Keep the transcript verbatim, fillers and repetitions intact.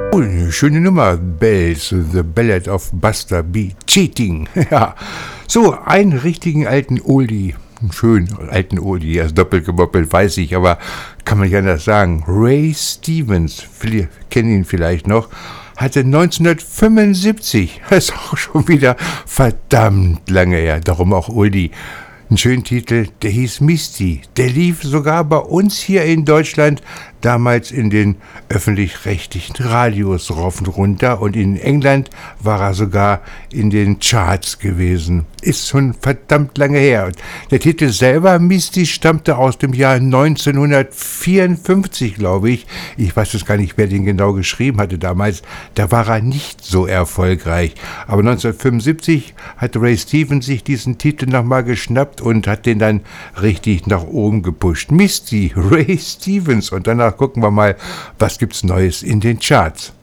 Oh, eine schöne Nummer, Bells, The Ballad of Buster B. Cheating. Ja, so einen richtigen alten Oldie, einen schönen alten Oldie, also doppelt gemoppelt, weiß ich, aber kann man ja anders sagen. Ray Stevens, viele kennen ihn vielleicht noch, hatte neunzehnhundertfünfundsiebzig, das ist auch schon wieder verdammt lange her, darum auch Oldie. Ein schöner Titel, der hieß Misty. Der lief sogar bei uns hier in Deutschland, damals in den öffentlich-rechtlichen Radios rauf und runter, und in England war er sogar in den Charts gewesen. Ist schon verdammt lange her. Und der Titel selber, Misty, stammte aus dem Jahr neunzehnhundertvierundfünfzig, glaube ich. Ich weiß jetzt gar nicht, wer den genau geschrieben hatte damals. Da war er nicht so erfolgreich. Aber neunzehnhundertfünfundsiebzig hat Ray Stevens sich diesen Titel nochmal geschnappt und hat den dann richtig nach oben gepusht. Misty, Ray Stevens. Und danach gucken wir mal, was gibt's Neues in den Charts.